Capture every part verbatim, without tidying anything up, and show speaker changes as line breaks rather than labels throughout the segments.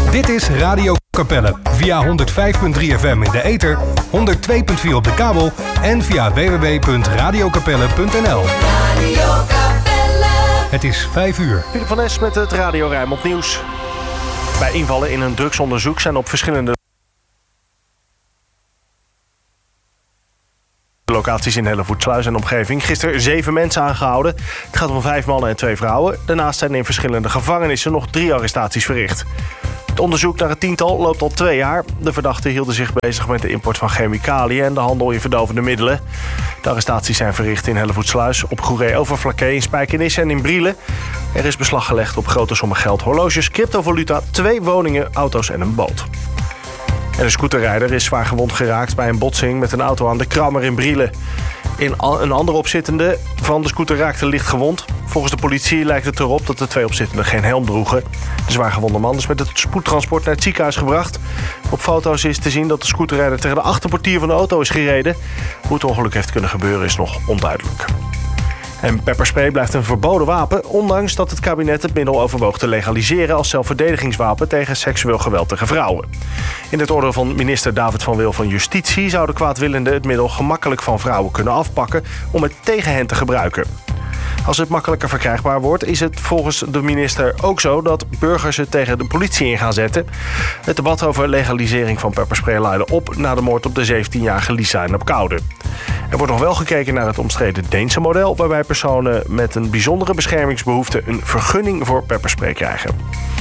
Dit is Radio Capelle via honderd vijf komma drie F M in de ether, honderd twee komma vier op de kabel en via w w w punt radio capelle punt n l. Radio Capelle. Het is vijf uur.
Philip van Es met het Radio Rijnmond Nieuws. Bij invallen in een drugsonderzoek zijn op verschillende locaties in Hellevoetsluis en omgeving gisteren zeven mensen aangehouden. Het gaat om vijf mannen en twee vrouwen. Daarnaast zijn in verschillende gevangenissen nog drie arrestaties verricht. Het onderzoek naar het tiental loopt al twee jaar. De verdachten hielden zich bezig met de import van chemicaliën en de handel in verdovende middelen. De arrestaties zijn verricht in Hellevoetsluis, op Goeree-Overflakkee, in Spijkenisse en in Brielen. Er is beslag gelegd op grote sommen geld, horloges, cryptovaluta, twee woningen, auto's en een boot. En een scooterrijder is zwaar gewond geraakt bij een botsing met een auto aan de Krammer in Brielen. In een andere opzittende van de scooter raakte licht gewond. Volgens de politie lijkt het erop dat de twee opzittenden geen helm droegen. De zwaargewonde man is met het spoedtransport naar het ziekenhuis gebracht. Op foto's is te zien dat de scooterrijder tegen de achterportier van de auto is gereden. Hoe het ongeluk heeft kunnen gebeuren is nog onduidelijk. En pepperspray blijft een verboden wapen, ondanks dat het kabinet het middel overwoog te legaliseren als zelfverdedigingswapen tegen seksueel geweld tegen vrouwen. In het oordeel van minister David van Wil van Justitie zouden kwaadwillenden het middel gemakkelijk van vrouwen kunnen afpakken om het tegen hen te gebruiken. Als het makkelijker verkrijgbaar wordt, is het volgens de minister ook zo dat burgers het tegen de politie in gaan zetten. Het debat over legalisering van pepperspray leidde op na de moord op de zeventienjarige Lisa in Apkoude. Er wordt nog wel gekeken naar het omstreden Deense model, waarbij personen met een bijzondere beschermingsbehoefte een vergunning voor pepperspray krijgen.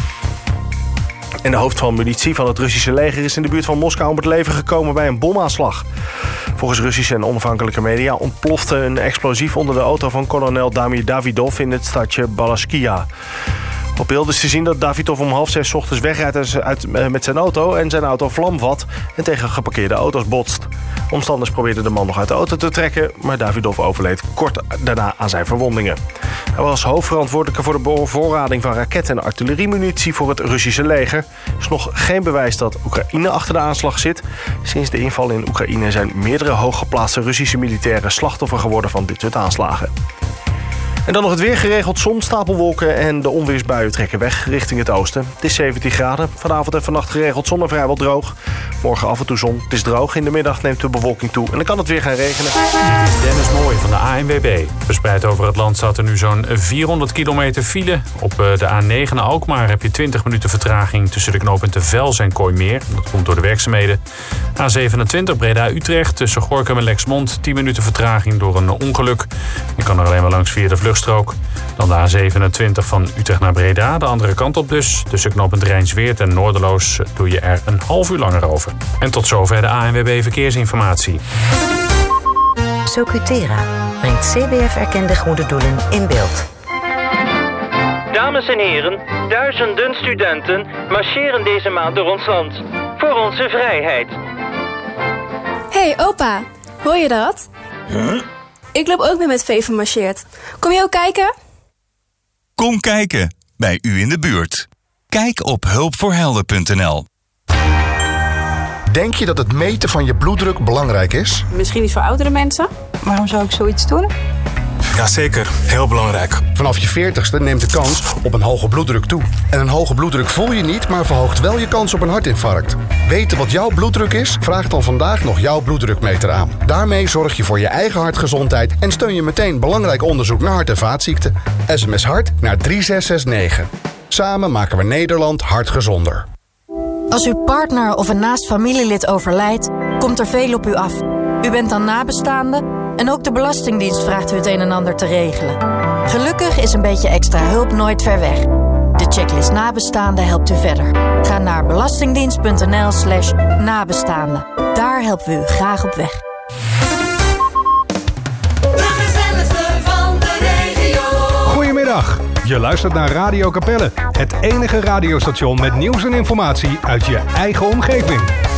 En de hoofd van munitie van het Russische leger is in de buurt van Moskou om het leven gekomen bij een bomaanslag. Volgens Russische en onafhankelijke media ontplofte een explosief onder de auto van kolonel Damir Davidov in het stadje Balaskia. Op beeld is te zien dat Davidov om half zes 's ochtends wegrijdt uit, met zijn auto en zijn auto vlam vat en tegen geparkeerde auto's botst. Omstanders probeerden de man nog uit de auto te trekken, maar Davidov overleed kort daarna aan zijn verwondingen. Hij was hoofdverantwoordelijke voor de bevoorrading van raketten en artilleriemunitie voor het Russische leger. Er is nog geen bewijs dat Oekraïne achter de aanslag zit. Sinds de inval in Oekraïne zijn meerdere hooggeplaatste Russische militairen slachtoffer geworden van dit soort aanslagen. En dan nog het weer, geregeld zon, stapelwolken en de onweersbuien trekken weg richting het oosten. Het is zeventien graden. Vanavond en vannacht geregeld zon en vrijwel droog. Morgen af en toe zon. Het is droog. In de middag neemt de bewolking toe en dan kan het weer gaan regenen.
Dennis Mooij van de A N W B. Verspreid over het land staat er nu zo'n vierhonderd kilometer file. Op de A negen naar Alkmaar heb je twintig minuten vertraging tussen de knooppunten Vels en Kooimeer. Dat komt door de werkzaamheden. A zevenentwintig Breda-Utrecht tussen Gorinchem en Lexmond. tien minuten vertraging door een ongeluk. Je kan er alleen maar langs via de vluchtstrook. Dan de A zevenentwintig van Utrecht naar Breda. De andere kant op dus. Tussen knooppunt Rijnsweert en Noorderloos doe je er een half uur langer over. En tot zover de A N W B Verkeersinformatie.
Socutera brengt C B F-erkende goede doelen in beeld.
Dames en heren, duizenden studenten marcheren deze maand door ons land. Voor onze vrijheid.
Hey opa, hoor je dat?
Huh?
Ik loop ook mee met Veven marcheert. Kom je ook kijken?
Kom kijken, bij u in de buurt. Kijk op hulpvoorhelden punt n l.
Denk je dat het meten van je bloeddruk belangrijk is?
Misschien niet voor oudere mensen. Waarom zou ik zoiets doen?
Jazeker, heel belangrijk.
Vanaf je veertigste neemt de kans op een hoge bloeddruk toe. En een hoge bloeddruk voel je niet, maar verhoogt wel je kans op een hartinfarct. Weten wat jouw bloeddruk is? Vraag dan vandaag nog jouw bloeddrukmeter aan. Daarmee zorg je voor je eigen hartgezondheid en steun je meteen belangrijk onderzoek naar hart- en vaatziekten. S M S hart naar drie zes zes negen. Samen maken we Nederland hartgezonder.
Als uw partner of een naast familielid overlijdt, komt er veel op u af. U bent dan nabestaande en ook de Belastingdienst vraagt u het een en ander te regelen. Gelukkig is een beetje extra hulp nooit ver weg. De checklist nabestaande helpt u verder. Ga naar belastingdienst punt n l slash nabestaande. Daar helpen we u graag op weg.
Goedemiddag, je luistert naar Radio Capelle. Het enige radiostation met nieuws en informatie uit je eigen omgeving.